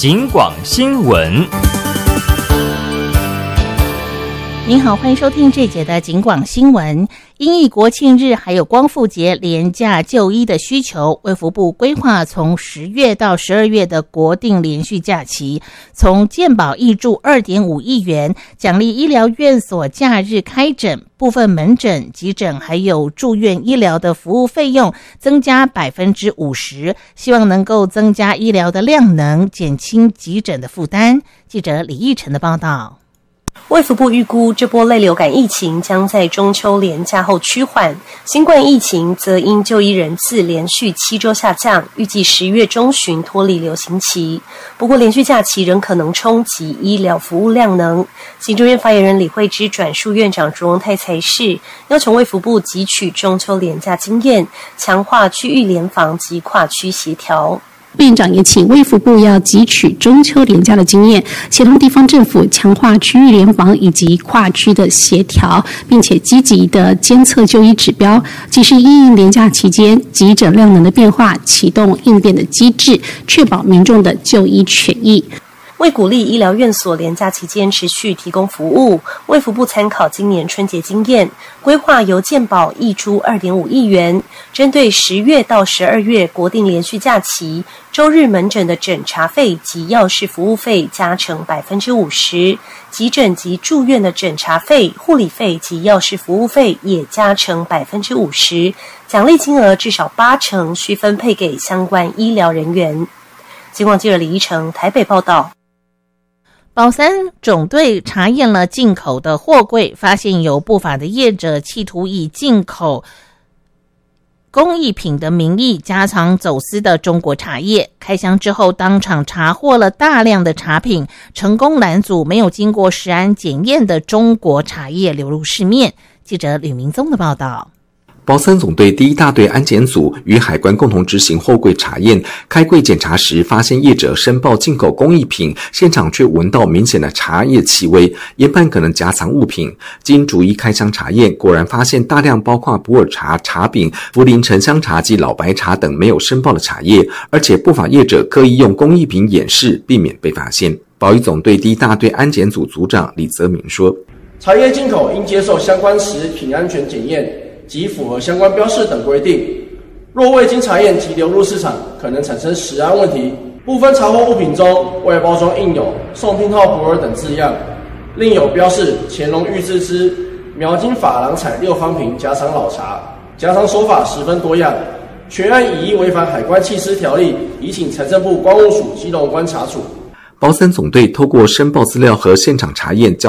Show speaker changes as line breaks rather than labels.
警广新闻。
您好，欢迎收听这节的警广新闻。因应国庆日还有光复节连假就医的需求，卫福部规划从10月到12月的国定连续假期，从健保挹注 2.5 亿元，奖励医疗院所假日开诊，部分门诊、急诊还有住院医疗的服务费用增加 50%， 希望能够增加医疗的量能，减轻急诊的负担。记者李义成的报道。
卫福部预估，这波类流感疫情将在中秋连假后趋缓，新冠疫情则因就医人次连续7周下降，预计10月中旬脱离流行期。不过，连续假期仍可能冲击医疗服务量能。行政院发言人李惠芝转述院长卓荣泰才是，要求卫福部汲取中秋连假经验，强化区域联防及跨区协调。
院长也请卫福部要汲取中秋连假的经验，协同地方政府强化区域联防以及跨区的协调，并且积极的监测就医指标，及时因应连假期间急诊量能的变化，启动应变的机制，确保民众的就医权益。
为鼓励医疗院所连假期间持续提供服务，卫福部参考今年春节经验，规划由健保挹注 2.5 亿元，针对10月到12月国定连续假期，周日门诊的诊查费及药事服务费加成 50%， 急诊及住院的诊查费、护理费及药事服务费也加成 50%， 奖励金额至少80%需分配给相关医疗人员。警广记者李依成台北报道。
宝山总队查验了进口的货柜，发现有不法的业者企图以进口工艺品的名义加仓走私的中国茶叶，开箱之后当场查获了大量的茶品，成功拦阻没有经过食安检验的中国茶叶流入市面。记者吕明宗的报道。
宝山总队第一大队安检组与海关共同执行货柜查验，开柜检查时发现业者申报进口工艺品，现场却闻到明显的茶叶气味，研判可能夹藏物品。经逐一开箱查验，果然发现大量包括普洱茶、茶饼、涪陵沉香茶及老白茶等没有申报的茶叶，而且不法业者刻意用工艺品掩饰，避免被发现。保育总队第一大队安检组组长李泽明说：
茶叶进口应接受相关食品安全检验及符合相关标示等规定，若未经查验即流入市场，可能产生食安问题。部分查获物品中，外包装印有宋听号普洱等字样，另有标示乾隆御制之描金珐琅彩6方瓶夹藏老茶，夹藏手法十分多样，全案以违反海关緝私条例，已请财政部关务署基隆关查处。
宝山总队透过申报资料和现场查验，较